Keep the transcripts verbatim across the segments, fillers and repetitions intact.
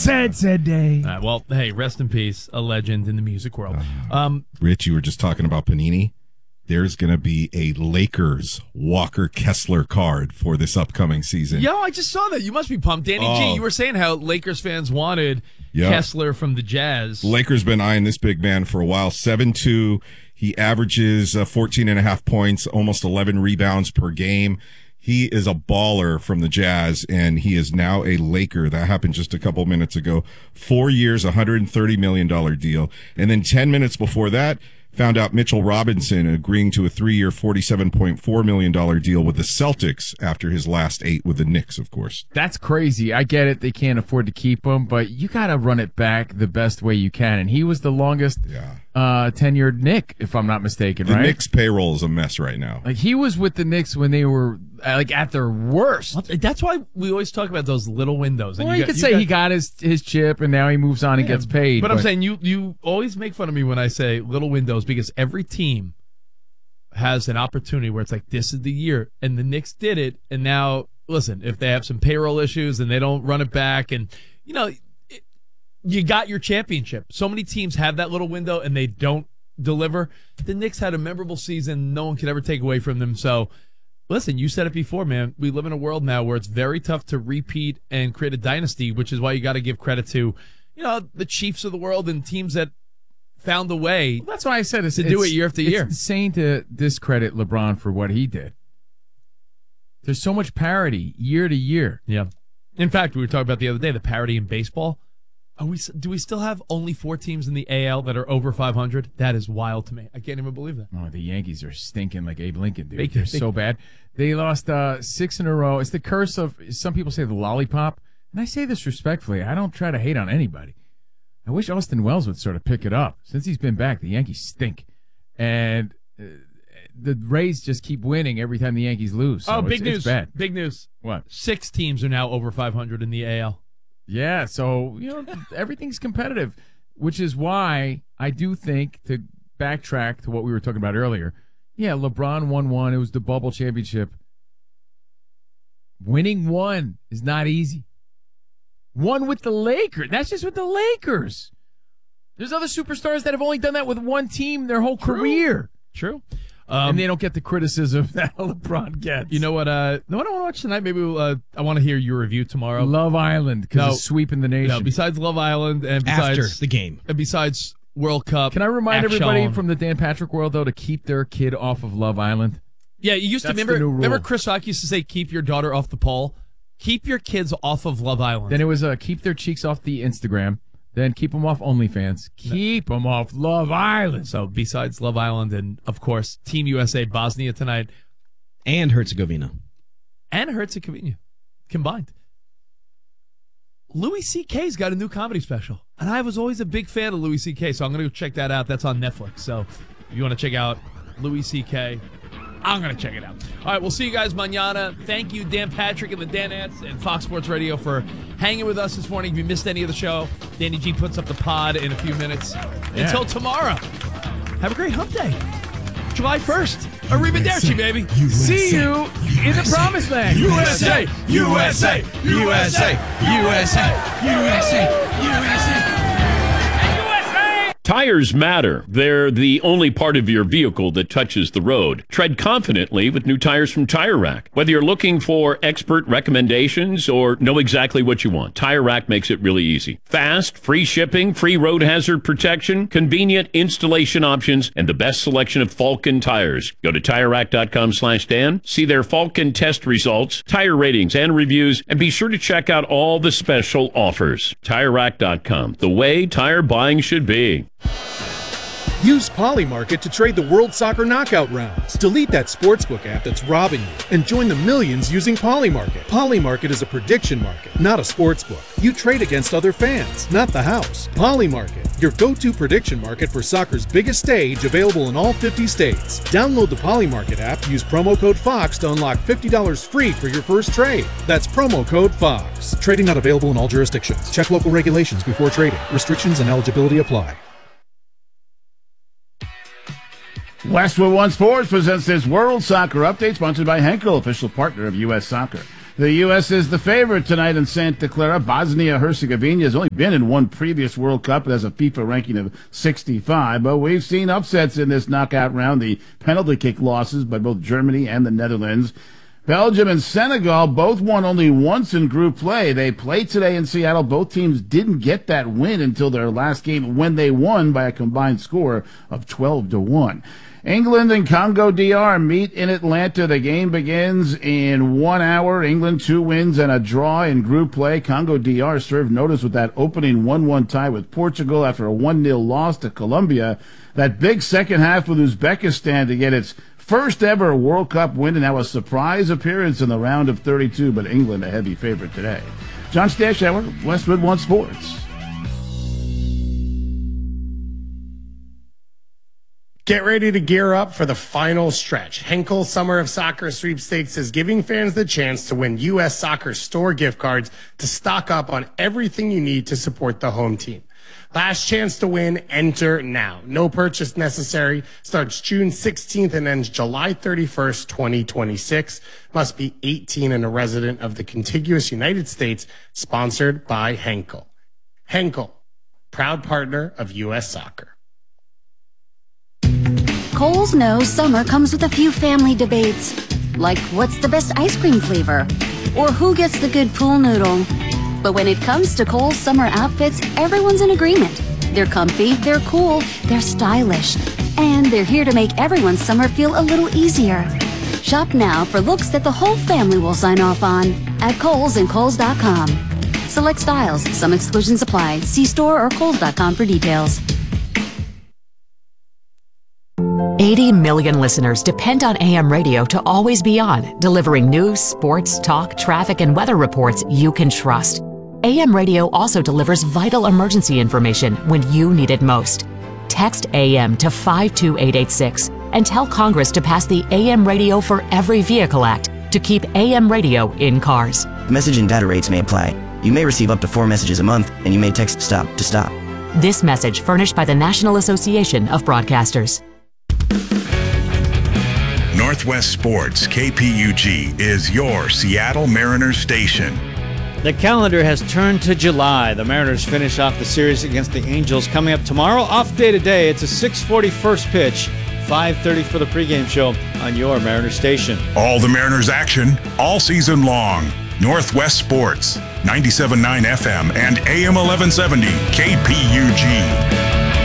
sad, sad day. Uh, well, hey, rest in peace, a legend in the music world. Um, Rich, you were just talking about Panini. There's going to be a Lakers Walker Kessler card for this upcoming season. Yo, I just saw that. You must be pumped. Danny oh. G, you were saying how Lakers fans wanted yep. Kessler from the Jazz. Lakers been eyeing this big man for a while. seven two. He averages uh, fourteen and a half points, almost eleven rebounds per game. He is a baller from the Jazz, and he is now a Laker. That happened just a couple minutes ago. Four years, one hundred thirty million dollars deal. And then ten minutes before that, found out Mitchell Robinson agreeing to a three-year, forty-seven point four million dollars deal with the Celtics after his last eight with the Knicks, of course. That's crazy. I get it. They can't afford to keep him, but you got to run it back the best way you can. And he was the longest yeah. uh, tenured Knick, if I'm not mistaken, the right? The Knicks payroll is a mess right now. Like, he was with the Knicks when they were uh, like at their worst. Well, that's why we always talk about those little windows. And well, you, you got, could you say got, he got his his chip, and now he moves on and yeah, gets paid. But, but I'm saying you you always make fun of me when I say little windows, because every team has an opportunity where it's like, this is the year, and the Knicks did it. And now, listen, if they have some payroll issues and they don't run it back, and you know, it, you got your championship. So many teams have that little window and they don't deliver. The Knicks had a memorable season. No one could ever take away from them. So listen, you said it before, man. We live in a world now where it's very tough to repeat and create a dynasty, which is why you got to give credit to, you know, the Chiefs of the world and teams that found a way. Well, that's why I said it's, to it's, do it year after year. It's insane to discredit LeBron for what he did. There's so much parity year to year. Yeah. In fact, we were talking about the other day, the parity in baseball. Are we? Do we still have only four teams in the A L that are over five hundred? That is wild to me. I can't even believe that. Oh, the Yankees are stinking like Abe Lincoln, dude. They, They're they, so bad. They lost uh, six in a row. It's the curse of, some people say, the lollipop. And I say this respectfully. I don't try to hate on anybody. I wish Austin Wells would sort of pick it up. Since he's been back, the Yankees stink. And uh, the Rays just keep winning every time the Yankees lose. So oh, big it's, news. It's bad. Big news. What? Six teams are now over five hundred in the A L. Yeah, so, you know, everything's competitive, which is why I do think, to backtrack to what we were talking about earlier, yeah, LeBron won one. It was the bubble championship. Winning one is not easy. One with the Lakers. That's just with the Lakers. There's other superstars that have only done that with one team their whole True. career. True. Um, and they don't get the criticism that LeBron gets. You know what? Uh, no, I don't want to watch tonight. Maybe we'll, uh, I want to hear your review tomorrow. Love Island, because no, it's sweeping the nation. No, besides Love Island and besides after the game, and besides World Cup. Can I remind action. everybody from the Dan Patrick world, though, to keep their kid off of Love Island? Yeah, you used That's to remember. the new rule. Remember, Chris Rock used to say, "Keep your daughter off the pole. Keep your kids off of Love Island." Then it was uh, keep their cheeks off the Instagram. Then keep them off OnlyFans. Keep them off Love Island. So besides Love Island and, of course, Team U S A Bosnia tonight. And Herzegovina. And Herzegovina combined. Louis C K's got a new comedy special. And I was always a big fan of Louis C K, so I'm going to go check that out. That's on Netflix. So if you want to check out Louis C K, I'm going to check it out. All right, we'll see you guys mañana. Thank you, Dan Patrick and the Danettes and Fox Sports Radio for hanging with us this morning. If you missed any of the show, Danny G puts up the pod in a few minutes. Yeah. Until tomorrow, have a great hump day. July first. Arrivederci, baby. U S A. See you U S A. In the promised land. U S A, U S A, U S A, U S A, U S A, U S A. Tires matter. They're the only part of your vehicle that touches the road. Tread confidently with new tires from Tire Rack. Whether you're looking for expert recommendations or know exactly what you want, Tire Rack makes it really easy. Fast, free shipping, free road hazard protection, convenient installation options, and the best selection of Falken tires. Go to Tire Rack dot com slash Dan, see their Falken test results, tire ratings, and reviews, and be sure to check out all the special offers. Tire Rack dot com, the way tire buying should be. Use Polymarket to trade the World Soccer Knockout rounds. Delete that sportsbook app that's robbing you and join the millions using Polymarket. Polymarket is a prediction market, not a sportsbook. You trade against other fans, not the house. Polymarket, your go-to prediction market for soccer's biggest stage, available in all fifty states. Download the Polymarket app, use promo code FOX to unlock fifty dollars free for your first trade. That's promo code FOX. Trading not available in all jurisdictions. Check local regulations before trading. Restrictions and eligibility apply. Westwood One Sports presents this World Soccer Update, sponsored by Henkel, official partner of U S Soccer. The U S is the favorite tonight in Santa Clara. Bosnia-Herzegovina has only been in one previous World Cup. It has a FIFA ranking of sixty-five, but we've seen upsets in this knockout round, the penalty kick losses by both Germany and the Netherlands. Belgium and Senegal both won only once in group play. They played today in Seattle. Both teams didn't get that win until their last game when they won by a combined score of twelve to one. England and Congo D R meet in Atlanta. The game begins in one hour. England, two wins and a draw in group play. Congo D R served notice with that opening one one tie with Portugal after a one nil loss to Colombia. That big second half with Uzbekistan to get its first ever World Cup win, and now a surprise appearance in the round of thirty-two, but England a heavy favorite today. John Stashower, Westwood One Sports. Get ready to gear up for the final stretch. Henkel Summer of Soccer Sweepstakes is giving fans the chance to win U S Soccer store gift cards to stock up on everything you need to support the home team. Last chance to win, enter now. No purchase necessary. Starts June sixteenth and ends July thirty-first, twenty twenty-six. Must be eighteen and a resident of the contiguous United States. Sponsored by Henkel. Henkel, proud partner of U S Soccer. Kohl's knows summer comes with a few family debates, like what's the best ice cream flavor, or who gets the good pool noodle. But when it comes to Kohl's summer outfits, everyone's in agreement. They're comfy, they're cool, they're stylish, and they're here to make everyone's summer feel a little easier. Shop now for looks that the whole family will sign off on at Kohl's and Kohl's dot com. Select styles, some exclusions apply. See store or Kohl's dot com for details. eighty million listeners depend on A M radio to always be on, delivering news, sports, talk, traffic, and weather reports you can trust. A M radio also delivers vital emergency information when you need it most. Text A M to five two eight eight six and tell Congress to pass the A M Radio for Every Vehicle Act to keep A M radio in cars. Message and data rates may apply. You may receive up to four messages a month, and you may text STOP to stop. This message furnished by the National Association of Broadcasters. Northwest Sports K P U G is your Seattle Mariners station. The calendar has turned to July. The Mariners finish off the series against the Angels coming up tomorrow. Off day today. It's a six forty first pitch, five thirty for the pregame show on your Mariners station. All the Mariners action all season long. Northwest Sports, ninety-seven point nine F M and A M eleven seventy K P U G.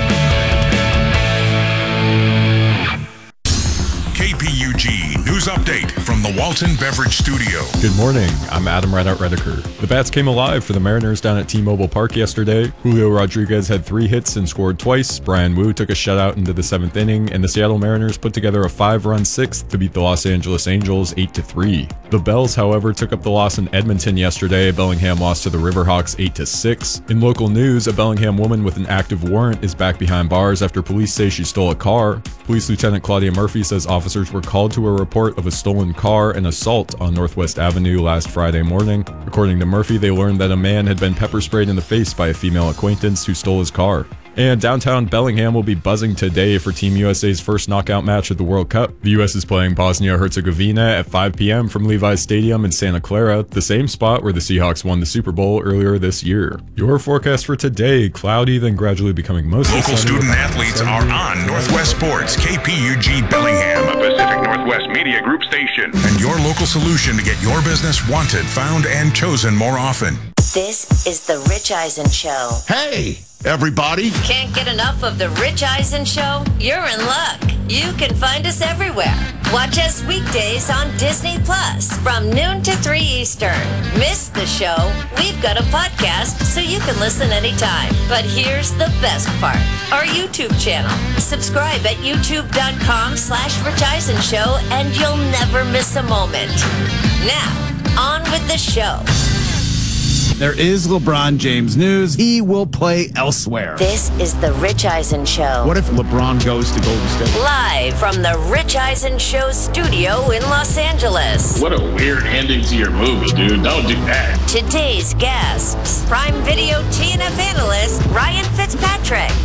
K P U G News Update from the Walton Beverage Studio. Good morning. I'm Adam Reddout Redeker. The bats came alive for the Mariners down at T-Mobile Park yesterday. Julio Rodriguez had three hits and scored twice. Brian Wu took a shutout into the seventh inning, and the Seattle Mariners put together a five-run sixth to beat the Los Angeles Angels eight to three. The Bells, however, took up the loss in Edmonton yesterday. Bellingham lost to the Riverhawks eight to six. In local news, a Bellingham woman with an active warrant is back behind bars after police say she stole a car. Police Lieutenant Claudia Murphy says officers were called to a report of a stolen car and assault on Northwest Avenue last Friday morning. According to Murphy, they learned that a man had been pepper sprayed in the face by a female acquaintance who stole his car. And downtown Bellingham will be buzzing today for Team U S A's first knockout match at the World Cup. The U S is playing Bosnia-Herzegovina at five p.m. from Levi's Stadium in Santa Clara, the same spot where the Seahawks won the Super Bowl earlier this year. Your forecast for today, cloudy, then gradually becoming mostly Local sunny. student athletes are on Northwest Sports, K P U G Bellingham, a Pacific Northwest Media Group station, and your local solution to get your business wanted, found, and chosen more often. This is the Rich Eisen Show. Hey, everybody. Can't get enough of the Rich Eisen Show? You're in luck. You can find us everywhere. Watch us weekdays on Disney Plus from noon to three Eastern. Miss the show? We've got a podcast so you can listen anytime. But here's the best part. Our YouTube channel. Subscribe at youtube.com slash Rich Eisen Show and you'll never miss a moment. Now, on with the show. There is LeBron James news. He will play elsewhere. This is the Rich Eisen Show. What if LeBron goes to Golden State? Live from the Rich Eisen Show studio in Los Angeles. What a weird ending to your movie, dude. Don't do that. Today's guests, Prime Video T N F analyst Ryan Fitzpatrick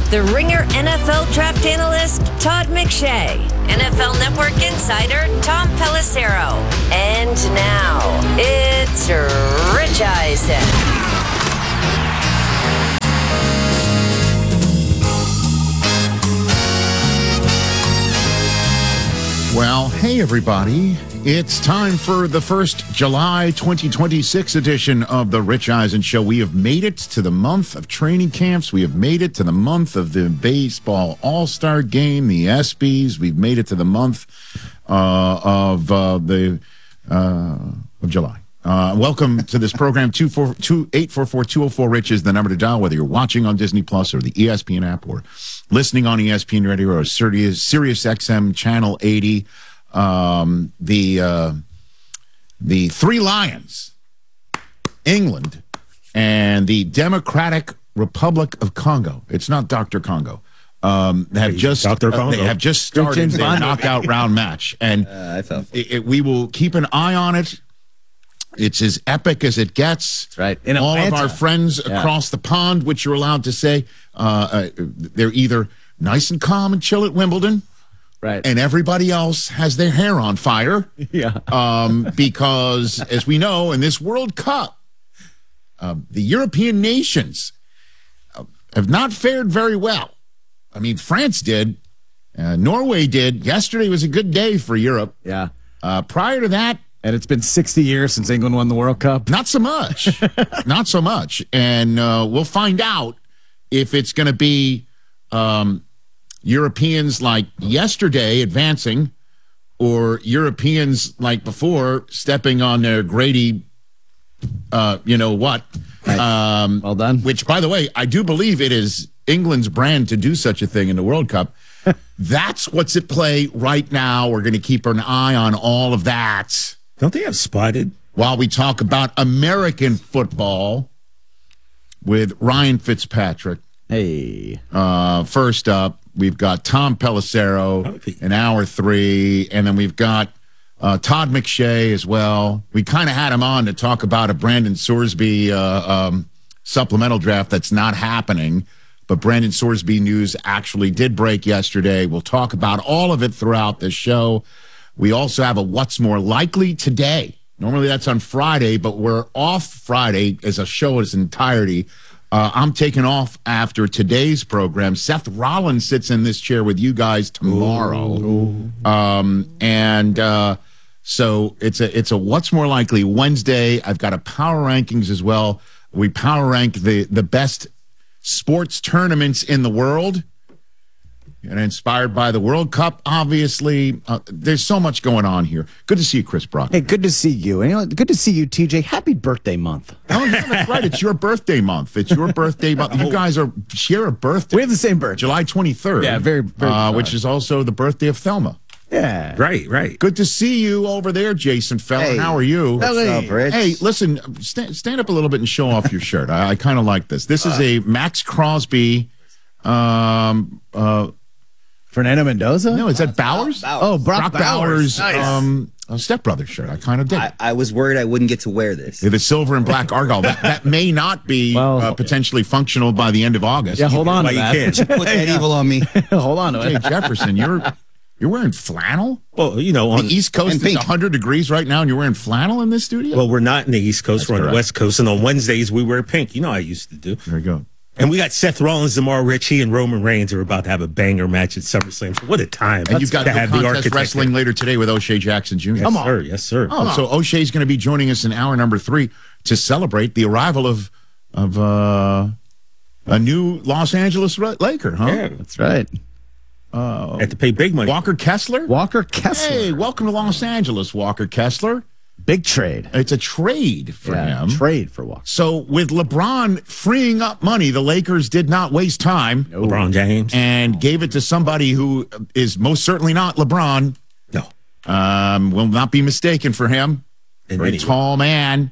The Ringer N F L draft analyst, Todd McShay, N F L Network insider, Tom Pelissero. And now, it's Rich Eisen. Well, hey, everybody. It's time for the first July twenty twenty-six edition of the Rich Eisen Show. We have made it to the month of training camps. We have made it to the month of the baseball all-star game, the ESPYs. We've made it to the month uh, of uh, the uh, of July. Uh, welcome to this program. two four two eight four four two oh four Rich is the number to dial, whether you're watching on Disney Plus or the E S P N app or listening on E S P N Radio or Sirius, Sirius X M Channel eighty. Um, the uh, the three lions, England, and the Democratic Republic of Congo. It's not Doctor Congo. Um, have just Doctor uh, Congo. they have just started their knockout round match, and Uh, I felt it, it- we will keep an eye on it. It's as epic as it gets. That's right. In All of Atlanta. our friends Yeah. across the pond, which you're allowed to say, uh, uh, they're either nice and calm and chill at Wimbledon, right, and everybody else has their hair on fire. Yeah. Um, because, as we know, in this World Cup, uh, the European nations uh, have not fared very well. I mean, France did. Uh, Norway did. Yesterday was a good day for Europe. Yeah. Uh, prior to that, and it's been sixty years since England won the World Cup. Not so much. Not so much. And uh, we'll find out if it's going to be um, Europeans like yesterday advancing or Europeans like before stepping on their Grady, uh, you know what. Um, well done. Which, by the way, I do believe it is England's brand to do such a thing in the World Cup. That's what's at play right now. We're going to keep an eye on all of that. Don't they have Spotted? While we talk about American football with Ryan Fitzpatrick. Hey. Uh, first up, we've got Tom Pelissero in hour three, and then we've got uh, Todd McShay as well. We kind of had him on to talk about a Brandon Sorsby uh, um, supplemental draft that's not happening, but Brandon Sorsby news actually did break yesterday. We'll talk about all of it throughout the show. We also have a What's More Likely today. Normally that's on Friday, but we're off Friday as a show in its entirety. Uh, I'm taking off after today's program. Seth Rollins sits in this chair with you guys tomorrow. Ooh. Um, and uh, so it's a it's a What's More Likely Wednesday. I've got a power rankings as well. We power rank the, the best sports tournaments in the world. And inspired by the World Cup, obviously. Uh, there's so much going on here. Good to see you, Chris Brock. Hey, good to see you. And you know, good to see you, T J. Happy birthday month. Oh, yeah, that's right. It's your birthday month. It's your birthday month. You guys are share a birthday. We have the same birthday. July twenty-third. Yeah, very, very uh, which is also the birthday of Thelma. Yeah. Right, right. Good to see you over there, Jason Feller. Hey. How are you? What's up, Rich? Hey, listen, st- stand up a little bit and show off your shirt. I, I kind of like this. This is a Max Crosby. Um, uh, Fernando Mendoza? No, is that Bowers? Bowers. Oh, Brock Bowers. Nice. um, a stepbrother shirt. I kind of dig it. I was worried I wouldn't get to wear this. The silver and black Argyle. That, that may not be uh, potentially functional by the end of August. Yeah, hold on to that. You put that evil on me. Hold on to Jay it. Jefferson, you're you're wearing flannel? Well, you know, on the East Coast, it's one hundred degrees right now, and you're wearing flannel in this studio? Well, we're not in the East Coast. That's we're on correct. the West Coast, and on Wednesdays we wear pink. You know, I used to do. There you go. And we got Seth Rollins, Zamar Ritchie, and Roman Reigns are about to have a banger match at SummerSlam. So what a time! And you've got to no have the contest architect wrestling there. later today with O'Shea Jackson Junior Yes, sir. Yes, sir. Oh, so O'Shea's going to be joining us in hour number three to celebrate the arrival of of uh, a new Los Angeles Ra- Laker, huh? Yeah, that's right. Uh, Had to pay big money. Walker Kessler? Walker Kessler. Hey, welcome to Los Angeles, Walker Kessler. Big trade. It's a trade for Yeah, him. trade for Walker. So with LeBron freeing up money, the Lakers did not waste time. LeBron James. And gave it to somebody who is most certainly not LeBron. No. Um, will not be mistaken for him. In Very many tall man.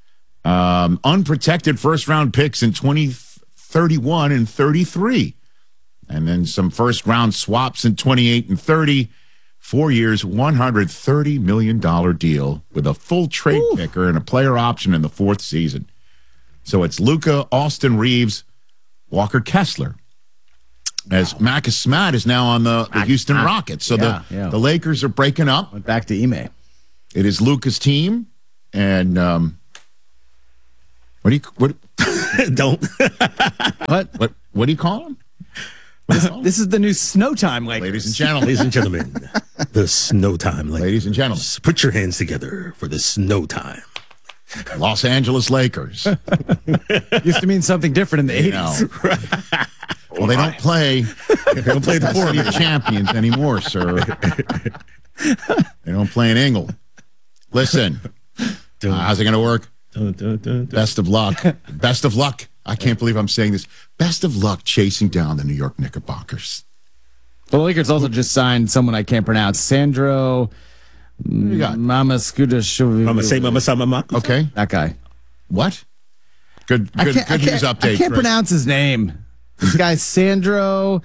Um, unprotected first round picks in twenty thirty-one and thirty-three. And then some first round swaps in twenty-eight and thirty. Four years, one hundred thirty million dollars deal with a full trade Ooh. kicker and a player option in the fourth season. So it's Luka, Austin Reeves, Walker Kessler. As Marcus Smart is now on the, the Houston Rockets. So Yeah, the, yeah. the Lakers are breaking up. Went back to Ime. It is Luka's team. And um, what do you what don't what what what do you call him? This, this is the new Snow Time Lakers. Ladies and gentlemen. Ladies and gentlemen, the Snow Time Lakers. Ladies and gentlemen. Put your hands together for the Snow Time. Los Angeles Lakers. Used to mean something different in the You know. eighties. Well, they don't play. They don't play the City of Champions anymore, sir. They don't play in England. Listen, uh, how's it going to work? Dun, dun, dun, dun. Best of luck. Best of luck. I can't believe I'm saying this. Best of luck chasing down the New York Knickerbockers. The Lakers also just signed someone I can't pronounce. Sandro Mama Scudashu. Mama say Mama Sama Mama. Okay. That guy. What? Good, I good, can't, good I news can't, update. I can't Chris. pronounce his name. This guy, Sandro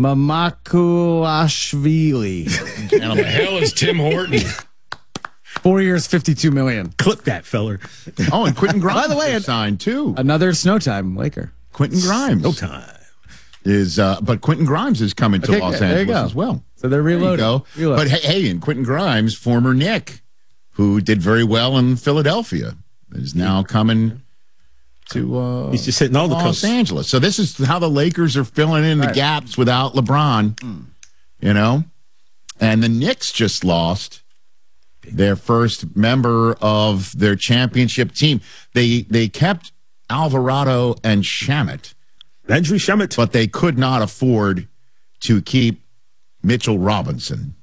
Mamakuashvili. And the hell is Tim Horton? Four years, fifty-two million. Clip that feller. Oh, and Quentin Grimes By the way, is signed too. Another Snow Time Laker. Quentin Grimes. No time. Is uh, but Quentin Grimes is coming to Okay, Los there you Angeles go. as well. So they're There you reloading. go. Reloading. But hey, hey, and Quentin Grimes, former Knick, who did very well in Philadelphia, is now coming to uh, He's just hitting all the Los coasts. Angeles. So this is how the Lakers are filling in the Right. gaps without LeBron. You know, and the Knicks just lost their first member of their championship team. They they kept Alvarado and Shamet. Landry Shamet. But they could not afford to keep Mitchell Robinson.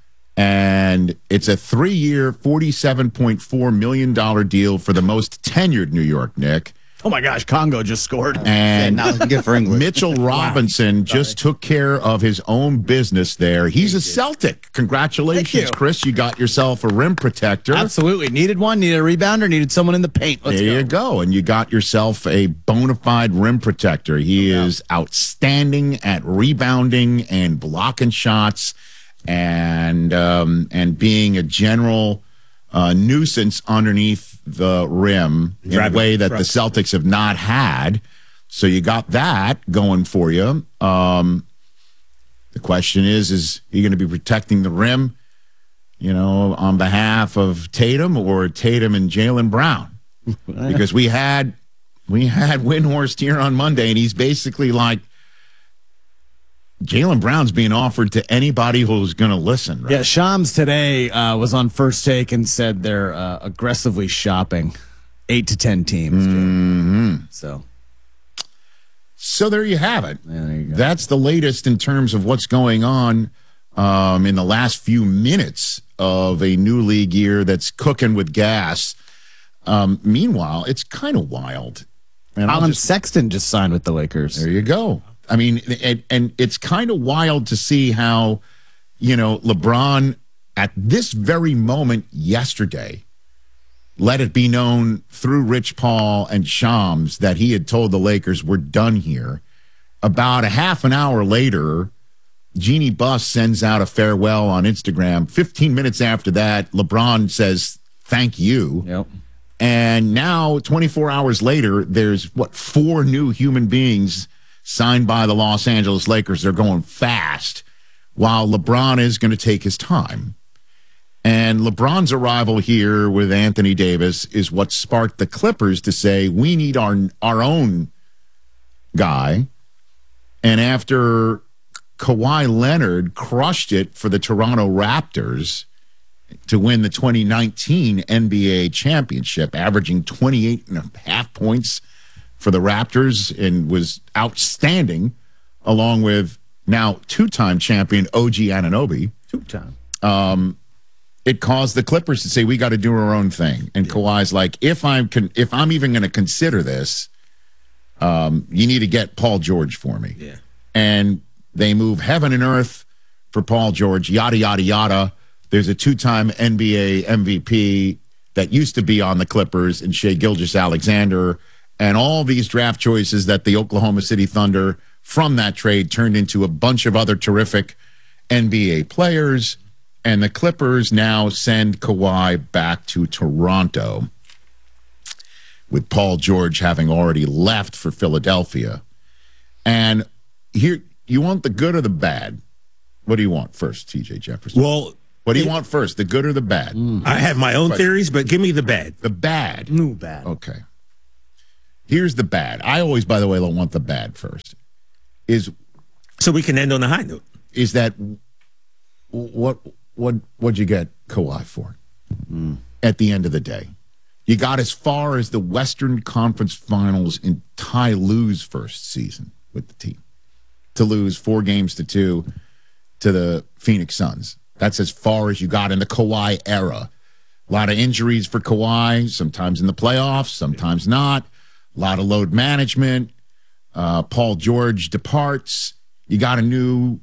And it's a three-year, forty-seven point four million dollars deal for the most tenured New York Knick. Oh my gosh, Congo just scored. And now good for England. Mitchell Robinson just took care of his own business there. He's a Celtic. Congratulations, Thank you. Chris. You got yourself a rim protector. Absolutely. Needed one, needed a rebounder, needed someone in the paint. Let's there go. you go. And you got yourself a bona fide rim protector. He is outstanding at rebounding and blocking shots and um, and being a general uh, nuisance underneath the rim in Driving a way that truck. the Celtics have not had. So you got that going for you. Um, the question is, is he going to be protecting the rim, you know, on behalf of Tatum or Tatum and Jaylen Brown? Because we had we had Windhorst here on Monday, and he's basically like, Jaylen Brown's being offered to anybody who's going to listen. Right? Yeah, Shams today uh, was on First Take and said they're uh, aggressively shopping eight to ten teams. Mm-hmm. So, So there you have it. yeah, there you go. That's the latest in terms of what's going on um, in the last few minutes of a new league year that's cooking with gas. Um, meanwhile, it's kind of wild. And I'll Colin just- Sexton just signed with the Lakers. There you go. I mean, and, and it's kind of wild to see how, you know, LeBron at this very moment yesterday let it be known through Rich Paul and Shams that he had told the Lakers, we're done here. About a half an hour later, Jeannie Buss sends out a farewell on Instagram. fifteen minutes after that, LeBron says, thank you. Yep. And now, twenty-four hours later, there's, what, four new human beings signed by the Los Angeles Lakers. They're going fast, while LeBron is going to take his time. And LeBron's arrival here with Anthony Davis is what sparked the Clippers to say, we need our, our own guy. And after Kawhi Leonard crushed it for the Toronto Raptors to win the twenty nineteen N B A championship, averaging twenty-eight and a half points for the Raptors and was outstanding, along with now two-time champion O G Anunoby. Two-time. Um, it caused the Clippers to say, we got to do our own thing. And yeah. Kawhi's like, if I'm con- if I'm even going to consider this, um, you need to get Paul George for me. Yeah. And they move heaven and earth for Paul George, yada, yada, yada. There's a two-time N B A M V P that used to be on the Clippers and Shai Gilgeous-Alexander, and all these draft choices that the Oklahoma City Thunder from that trade turned into a bunch of other terrific N B A players. And the Clippers now send Kawhi back to Toronto, with Paul George having already left for Philadelphia. And here, you want the good or the bad? What do you want first, T J Jefferson? Well, what do you it, want first, the good or the bad? I have my own But- theories, but give me the bad. The bad. No bad. Okay. Here's the bad. I always, by the way, don't want the bad first. Is so we can end on a high note. Is that what what what'd you get Kawhi for? Hmm. At the end of the day, you got as far as the Western Conference Finals in Ty Lue's first season with the team, to lose four games to two to the Phoenix Suns. That's as far as you got in the Kawhi era. A lot of injuries for Kawhi, sometimes in the playoffs, sometimes not. A lot of load management. Uh, Paul George departs. You got a new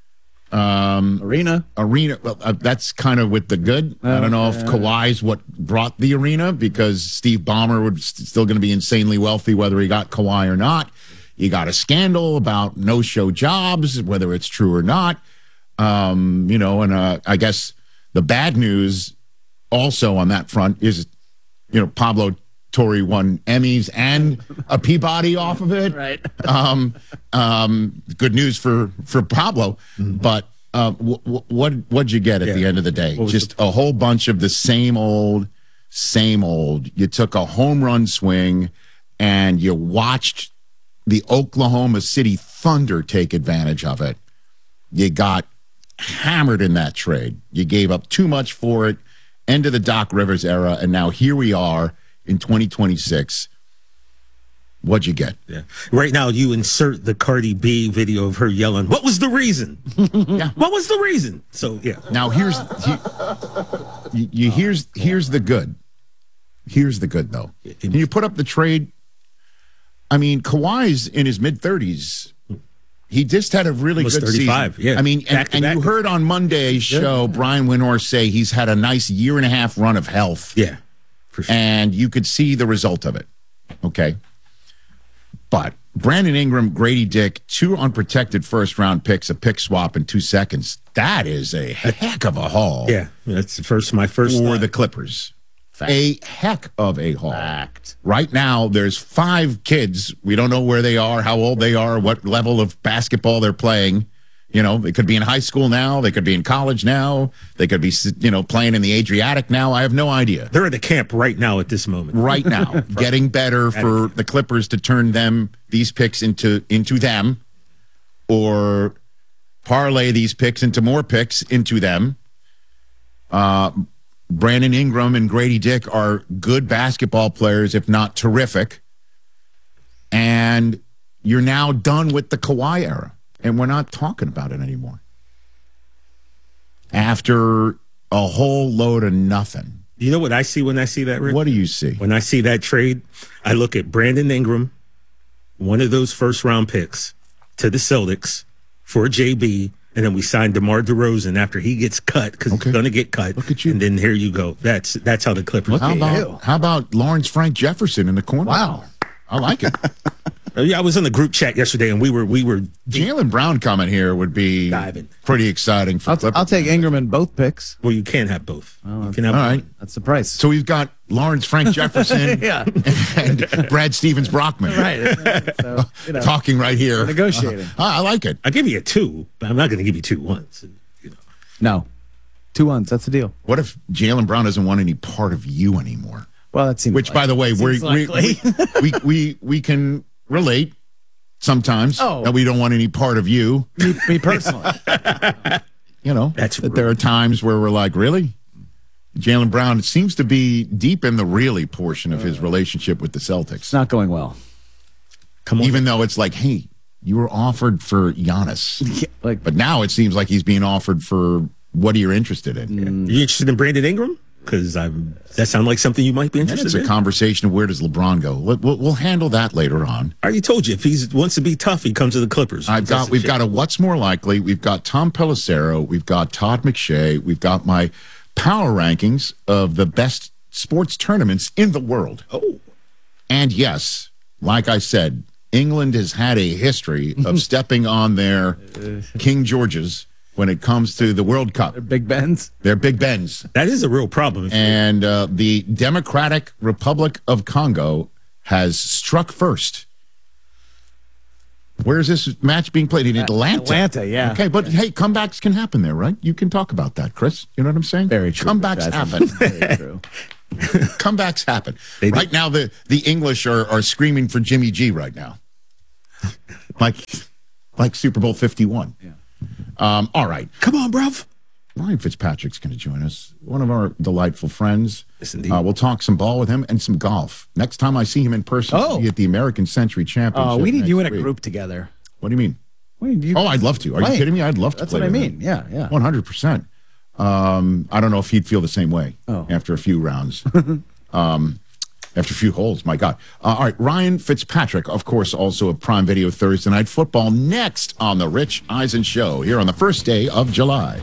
um, arena. Arena. Well, uh, that's kind of with the good. I don't know if Kawhi's what brought the arena, because Steve Ballmer was still going to be insanely wealthy whether he got Kawhi or not. You got a scandal about no-show jobs, whether it's true or not. Um, you know, and uh, I guess the bad news also on that front is, you know, Pablo Torre won Emmys and a Peabody off of it. Right. Um, um, good news for for Pablo, but uh, w- w- what what'd you get at Yeah. the end of the day? What was Just a whole bunch of the same old, same old. You took a home run swing, and you watched the Oklahoma City Thunder take advantage of it. You got hammered in that trade. You gave up too much for it. End of the Doc Rivers era, and now here we are in twenty twenty-six. What'd you get? Yeah. Right now, you insert the Cardi B video of her yelling, "What was the reason? Yeah. What was the reason?" So, yeah. Now here's you, you here's here's the good. Here's the good though. Can you put up the trade? I mean, Kawhi's in his mid thirties. He just had a really Almost good thirty-five, season. yeah. I mean, and, Back to and back. you heard on Monday's show Brian Windhorst say he's had a nice year and a half run of health. Yeah, for sure. And you could see the result of it. Okay. But Brandon Ingram, Grady Dick, two unprotected first round picks, a pick swap in two seconds. That is a heck of a haul. Yeah, that's the first, my first for thought. the Clippers. Fact. A heck of a haul. Fact. Right now, there's five kids. We don't know where they are, how old they are, what level of basketball they're playing. You know, they could be in high school now. They could be in college now. They could be, you know, playing in the Adriatic now. I have no idea. They're at the camp right now at this moment. Right now, getting better for the Clippers to turn them, these picks into into them, or parlay these picks into more picks into them. Uh, Brandon Ingram and Grady Dick are good basketball players, if not terrific. And you're now done with the Kawhi era. And we're not talking about it anymore. After a whole load of nothing. You know what I see when I see that, Rick? What do you see? When I see that trade, I look at Brandon Ingram, one of those first round picks, to the Celtics for J B, and then we signed DeMar DeRozan after he gets cut, because Okay. he's going to get cut. Look at you. And then here you go. That's that's how the Clippers. How about, how about Lawrence Frank Jefferson in the corner? Wow. I like it. Uh, yeah, I was in the group chat yesterday, and we were we were Jaylen Brown coming here would be diving. pretty exciting for I'll, Clippers. I'll take Ingram in both picks. Well, you can't have both. Oh, you can have All right. That's the price. So we've got Lawrence Frank Jefferson Yeah. and Brad Stevens Brockman Right. So, you know, talking right here. negotiating. Uh, I like it. I'll give you a two, but I'm not going to give you two ones. You know. No. Two ones. That's the deal. What if Jaylen Brown doesn't want any part of you anymore? Well, that seems Which, by the way, we we, we, we we we can relate sometimes Oh. that we don't want any part of you. me, me personally. You know, That's that there are times where we're like, really? Jaylen Brown seems to be deep in the really portion of his relationship with the Celtics. It's not going well. Come on. Even though it's like, hey, you were offered for Giannis. Yeah, like, But now it seems like he's being offered for what you're interested in. You interested in Brandon Ingram? Because I'm. That sounds like something you might be And interested it's a in. conversation of where does LeBron go. We'll, we'll, we'll handle that later on. I already told you if he wants to be tough, he comes to the Clippers. I've got, we've got a what's more likely. We've got Tom Pelissero. We've got Todd McShay. We've got my power rankings of the best sports tournaments in the world. Oh, and yes, like I said, England has had a history of stepping on their King Georges when it comes to the World Cup. They're Big Bens. They're Big Bens. That is a real problem. And uh, the Democratic Republic of Congo has struck first. Where's this match being played? In Atlanta. Atlanta, yeah. Okay, but hey, comebacks can happen there, right? You can talk about that, Chris. You know what I'm saying? Very true. Comebacks happen. Very true. Comebacks happen. Right now, the, the English are, are screaming for Jimmy G right now. like, like Super Bowl fifty-one. Yeah. Um, all right. Come on, bruv. Ryan Fitzpatrick's going to join us. One of our delightful friends. Yes, indeed. Uh, we'll talk some ball with him and some golf. Next time I see him in person, Oh. he'll be at the American Century Championship. Oh, we need next you in a week. group together. What do you mean? We need you Oh, I'd love to. Are play. you kidding me? I'd love to That's play what I with mean. him. Yeah, yeah. one hundred percent. Um, I don't know if he'd feel the same way Oh. after a few rounds. um, after a few holes, my God. Uh, all right, Ryan Fitzpatrick, of course, also of Prime Video Thursday Night Football, next on The Rich Eisen Show, here on the first day of July.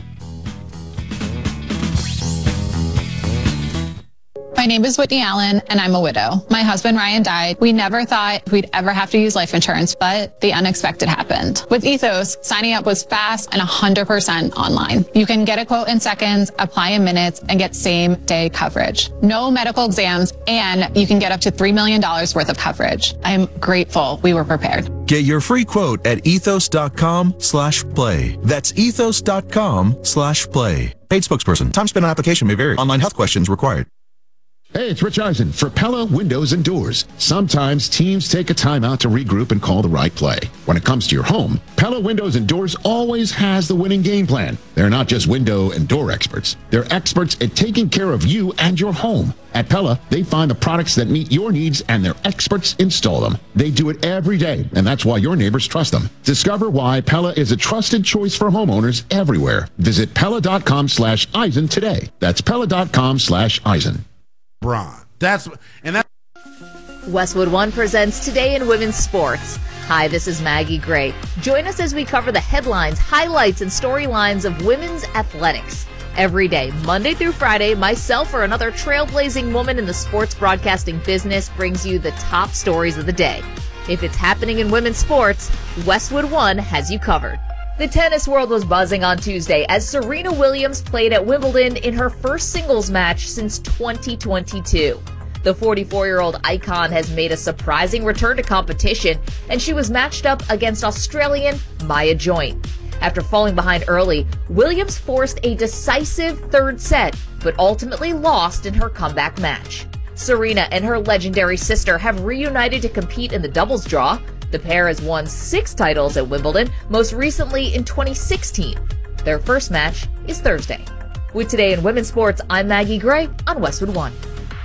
My name is Whitney Allen, and I'm a widow. My husband, Ryan, died. We never thought we'd ever have to use life insurance, but the unexpected happened. With Ethos, signing up was fast and one hundred percent online. You can get a quote in seconds, apply in minutes, and get same-day coverage. No medical exams, and you can get up to three million dollars worth of coverage. I'm grateful we were prepared. Get your free quote at ethos.com slash play. That's ethos.com slash play. Paid spokesperson. Time spent on application may vary. Online health questions required. Hey, it's Rich Eisen for Pella Windows and Doors. Sometimes teams take a timeout to regroup and call the right play. When it comes to your home, Pella Windows and Doors always has the winning game plan. They're not just window and door experts. They're experts at taking care of you and your home. At Pella, they find the products that meet your needs and their experts install them. They do it every day, and that's why your neighbors trust them. Discover why Pella is a trusted choice for homeowners everywhere. Visit Pella.com slash Eisen today. That's Pella.com slash Eisen. Bron. That's and that. Westwood One presents Today in Women's Sports. Hi, this is Maggie Gray. Join us as we cover the headlines, highlights, and storylines of women's athletics. Every day, Monday through Friday, myself or another trailblazing woman in the sports broadcasting business brings you the top stories of the day. If it's happening in women's sports, Westwood One has you covered. The tennis world was buzzing on Tuesday as Serena Williams played at Wimbledon in her first singles match since twenty twenty-two. The forty-four-year-old icon has made a surprising return to competition, and she was matched up against Australian Maya Joint. After falling behind early, Williams forced a decisive third set, but ultimately lost in her comeback match. Serena and her legendary sister have reunited to compete in the doubles draw. The pair has won six titles at Wimbledon, most recently in twenty sixteen. Their first match is Thursday. With Today in Women's Sports, I'm Maggie Gray on Westwood One.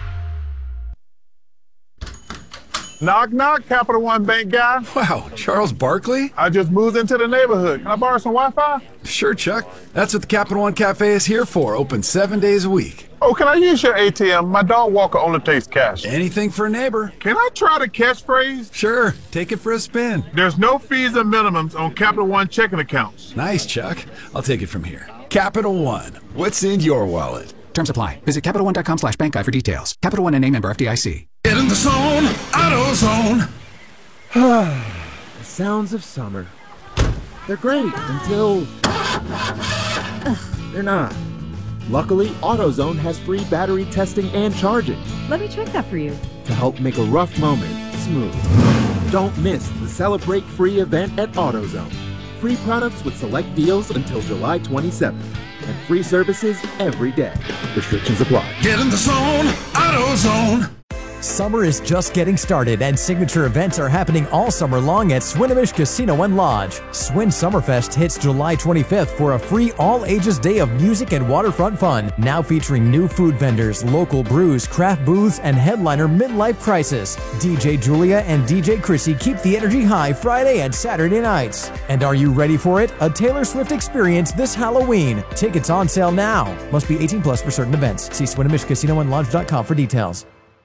Knock, knock, Capital One Bank guy. Wow, Charles Barkley? I just moved into the neighborhood. Can I borrow some Wi-Fi? Sure, Chuck. That's what the Capital One Cafe is here for, open seven days a week. Oh, can I use your A T M? My dog Walker only takes cash. Anything for a neighbor. Can I try the catchphrase? Sure, take it for a spin. There's no fees and minimums on Capital One checking accounts. Nice, Chuck. I'll take it from here. Capital One, what's in your wallet? Terms apply. Visit CapitalOne.com slash bank guide for details. Capital One and name member F D I C. Get in the zone, AutoZone. The sounds of summer. They're great until they're not. Luckily, AutoZone has free battery testing and charging Let me check that for you. to help make a rough moment smooth. Don't miss the Celebrate Free event at AutoZone. Free products with select deals until July twenty-seventh. And free services every day. Restrictions apply. Get in the zone, AutoZone. Summer is just getting started, and signature events are happening all summer long at Swinomish Casino and Lodge. Swin Summerfest hits July twenty-fifth for a free all-ages day of music and waterfront fun. Now featuring new food vendors, local brews, craft booths, and headliner Midlife Crisis. D J Julia and D J Chrissy keep the energy high Friday and Saturday nights. And are you ready for it? A Taylor Swift experience this Halloween. Tickets on sale now. Must be eighteen plus for certain events. See Swinomish Casino and Lodge dot com for details.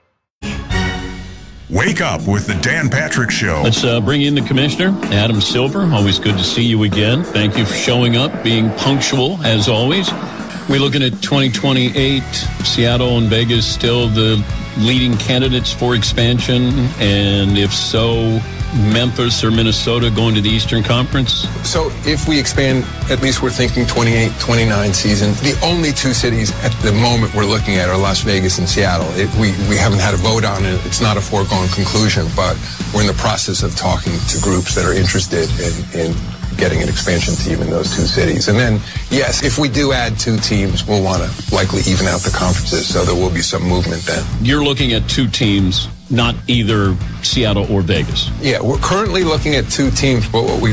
Wake up with the Dan Patrick Show. Let's uh, bring in the commissioner, Adam Silver. Always good to see you again. Thank you for showing up, being punctual as always. We're looking at twenty twenty-eight. Seattle and Vegas still the leading candidates for expansion, and if so, Memphis or Minnesota going to the Eastern Conference? So if we expand, at least we're thinking twenty-eight, twenty-nine season. The only two cities at the moment we're looking at are Las Vegas and Seattle. It, we, we haven't had a vote on it. It's not a foregone conclusion, but we're in the process of talking to groups that are interested in, in getting an expansion team in those two cities. And then, yes, if we do add two teams, we'll want to likely even out the conferences, so there will be some movement then. You're looking at two teams, not either Seattle or Vegas. Yeah, we're currently looking at two teams, but what we